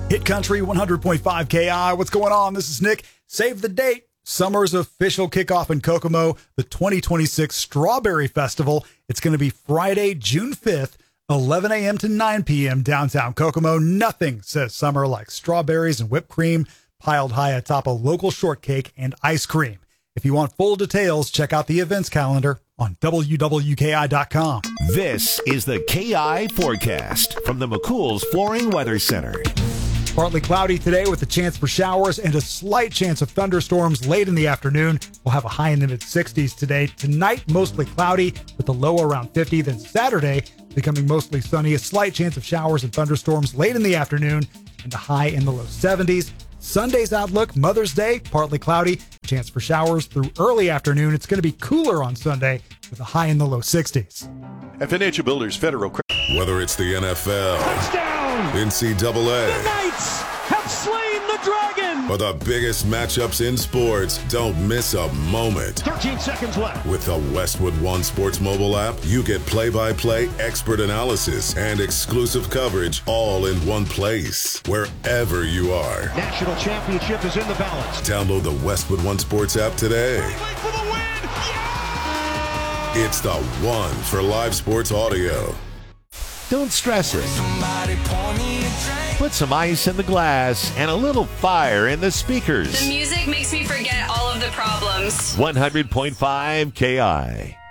Hit Country 100.5 KI. What's going on? This is Nick. Save the date. Summer's official kickoff in Kokomo, the 2026 Strawberry Festival. It's going to be Friday, June 5th, 11 a.m. to 9 p.m. downtown Kokomo. Nothing says summer like strawberries and whipped cream piled high atop a local shortcake and ice cream. If you want full details, check out the events calendar on WWKI.com. This is the KI forecast from the McCool's Flooring Weather Center. Partly cloudy today with a chance for showers and a slight chance of thunderstorms late in the afternoon. We'll have a high in the mid-60s today. Tonight, mostly cloudy with a low around 50. Then Saturday, becoming mostly sunny. A slight chance of showers and thunderstorms late in the afternoon and a high in the low 70s. Sunday's outlook, Mother's Day, partly cloudy. Chance for showers through early afternoon. It's going to be cooler on Sunday with a high in the low 60s. At Financial Builders Federal. Whether it's the NFL, touchdown, NCAA, the Knights have slain the dragon, or the biggest matchups in sports, don't miss a moment. 13 seconds left. With the Westwood One Sports mobile app, you get play-by-play expert analysis and exclusive coverage all in one place, wherever you are. National championship is in the balance. Download the Westwood One Sports app today. For the win! Yeah! It's the one for live sports audio. Don't stress it. Put some ice in the glass and a little fire in the speakers. The music makes me forget all of the problems. 100.5 KI.